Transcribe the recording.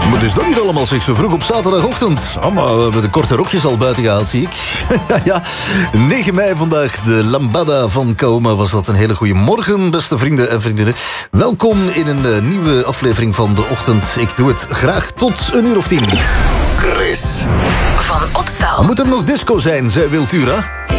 Wat is dat hier allemaal, zeg, zo vroeg op zaterdagochtend? Oh, maar we hebben de korte rokjes al buiten gehaald, zie ik. Ja, 9 mei vandaag, de Lambada van Kaoma was dat. Een hele goede morgen, beste vrienden en vriendinnen. Welkom in een nieuwe aflevering van De Ochtend. Ik doe het graag tot 1:10. Chris. Van Opstal. Moet er nog disco zijn, zei Wiltura?